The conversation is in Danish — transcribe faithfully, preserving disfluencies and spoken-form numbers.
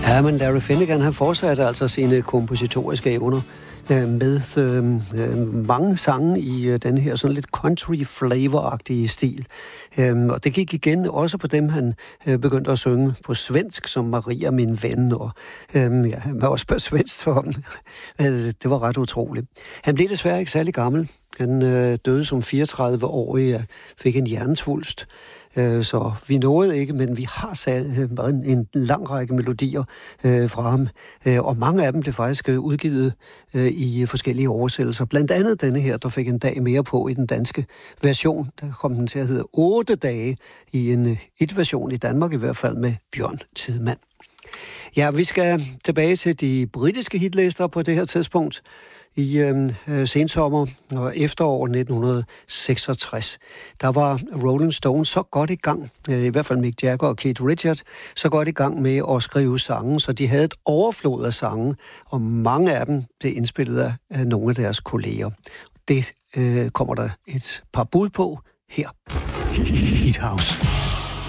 Ja, men Larry Finnegan, han fortsatte altså sine kompositoriske evner øh, med øh, mange sange i øh, den her sådan lidt country flavor-agtige stil. Øh, og det gik igen også på dem, han øh, begyndte at synge på svensk, som Maria, min ven, og øh, ja, han var også på svensk for ham. Det var ret utroligt. Han blev desværre ikke særlig gammel. Han øh, døde som fireogtredive-årig og fik en hjernesvulst. Så vi nåede ikke, men vi har sat en, en lang række melodier øh, fra ham, og mange af dem blev faktisk udgivet øh, i forskellige oversættelser. Blandt andet denne her, der fik en dag mere på i den danske version. Der kom den til at hedde otte dage i en et-version i Danmark, i hvert fald med Bjørn Tidemand. Ja, vi skal tilbage til de britiske hitlister på det her tidspunkt. I øh, sensommer og efterår nitten seksogtres, der var Rolling Stones så godt i gang, øh, i hvert fald Mick Jagger og Keith Richards, så godt i gang med at skrive sange, så de havde et overflod af sange, og mange af dem blev indspillet af, af nogle af deres kolleger. Det øh, kommer der et par bud på her. Hit House.